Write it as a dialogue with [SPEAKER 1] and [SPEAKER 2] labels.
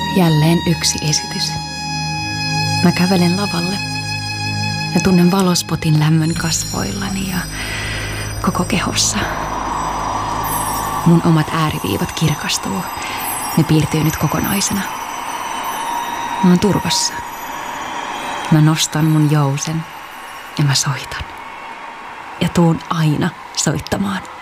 [SPEAKER 1] Jälleen yksi esitys. Mä kävelen lavalle ja tunnen valospotin lämmön kasvoillani ja koko kehossa. Mun omat ääriviivat kirkastuu. Ne piirtyy nyt kokonaisena. Mä oon turvassa. Mä nostan mun jousen ja mä soitan. Ja tuun aina soittamaan.